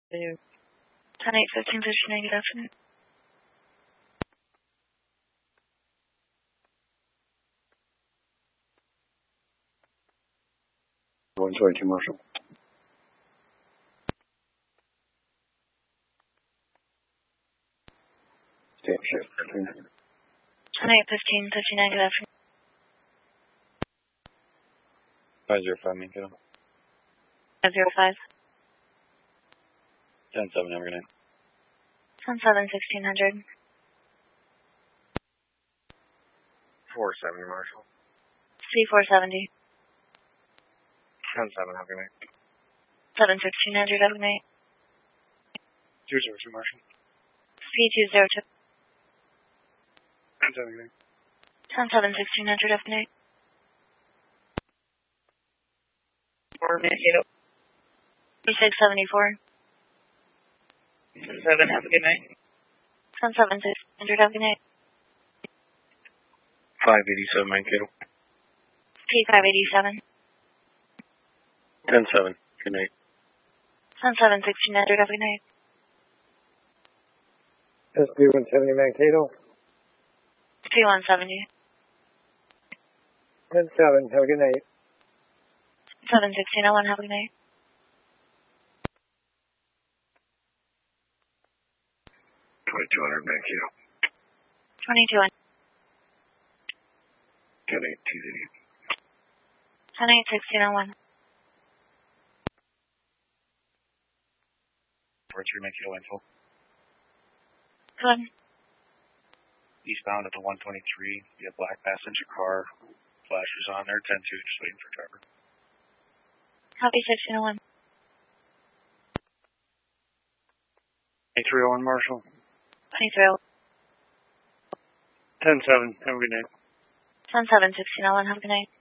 10-8-15, good afternoon. One 22 Marshall. State shift. 10-8-15, 59, good afternoon. 505, Mankato. 505. 10-7, have a good night. 10-7, 1600. 470 Marshall. C470. 10-7, have a good night. 7-1600, have a good night. 202 Marshall. C202. 10-7, good night. 10-7, 1600, have a good night. 4 Mankato. C674. 7, have a good night. 10-7, 1600, have a good night. 587 Mankato. P587. 10-7, good night. 10-7, 1600, have a good night. SB 170 Mankato. P170. 10-7, have a good night. 7-1601, have a good night. 2200 Mankato. 22-1. 10-8 TZ. 10-8-1601. 43 Mankato info. Good. Eastbound at the 123. You have black passenger car. Flashers on there. 10-2, just waiting for driver. Copy 1601. 301 Marshall. 23. 10-7, have a good night. 10-7, 1601, have a good night.